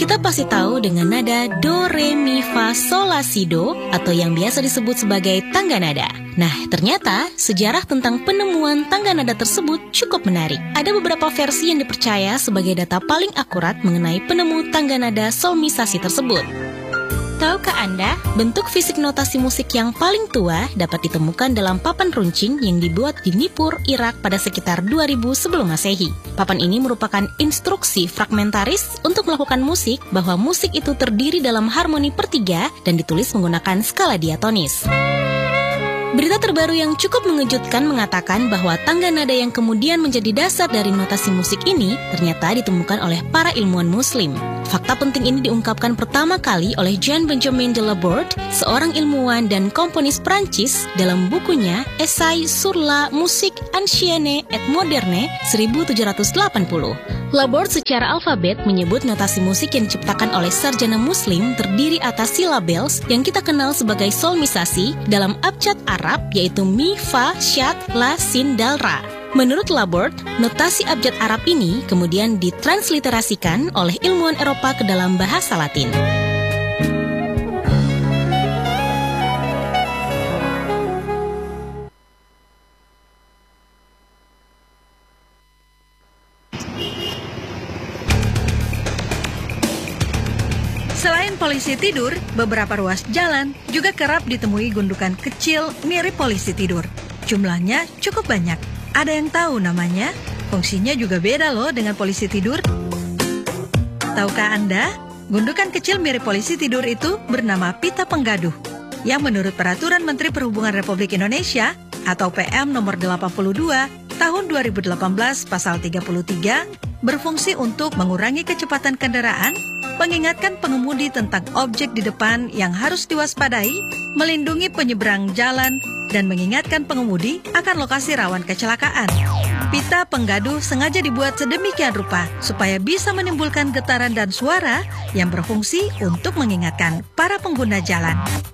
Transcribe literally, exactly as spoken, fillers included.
Kita pasti tahu dengan nada do, re, mi, fa, sol, la, si, do atau yang biasa disebut sebagai tangga nada. Nah, ternyata sejarah tentang penemuan tangga nada tersebut cukup menarik. Ada beberapa versi yang dipercaya sebagai data paling akurat mengenai penemu tangga nada solmisasi tersebut. Tahukah Anda, bentuk fisik notasi musik yang paling tua dapat ditemukan dalam papan runcing yang dibuat di Nippur, Irak pada sekitar dua ribu sebelum Masehi. Papan ini merupakan instruksi fragmentaris untuk melakukan musik bahwa musik itu terdiri dalam harmoni per tiga dan ditulis menggunakan skala diatonis. Berita terbaru yang cukup mengejutkan mengatakan bahwa tangga nada yang kemudian menjadi dasar dari notasi musik ini ternyata ditemukan oleh para ilmuwan Muslim. Fakta penting ini diungkapkan pertama kali oleh Jean Benjamin de Laborde, seorang ilmuwan dan komponis Prancis dalam bukunya Essai sur la musique ancienne et moderne seribu tujuh ratus delapan puluh. Laborde secara alfabet menyebut notasi musik yang diciptakan oleh sarjana Muslim terdiri atas silabels yang kita kenal sebagai solmisasi dalam abjad Arab yaitu mi, fa, syad, la, sin, dal, ra. Menurut Laborde, notasi abjad Arab ini kemudian ditransliterasikan oleh ilmuwan Eropa ke dalam bahasa Latin. Selain polisi tidur, beberapa ruas jalan juga kerap ditemui gundukan kecil mirip polisi tidur. Jumlahnya cukup banyak. Ada yang tahu namanya? Fungsinya juga beda loh dengan polisi tidur. Tahukah Anda, gundukan kecil mirip polisi tidur itu bernama pita penggaduh, yang menurut Peraturan Menteri Perhubungan Republik Indonesia atau P M nomor delapan puluh dua tahun dua ribu delapan belas pasal tiga puluh tiga berfungsi untuk mengurangi kecepatan kendaraan, mengingatkan pengemudi tentang objek di depan yang harus diwaspadai, melindungi penyeberang jalan, dan mengingatkan pengemudi akan lokasi rawan kecelakaan. Pita penggaduh sengaja dibuat sedemikian rupa supaya bisa menimbulkan getaran dan suara yang berfungsi untuk mengingatkan para pengguna jalan.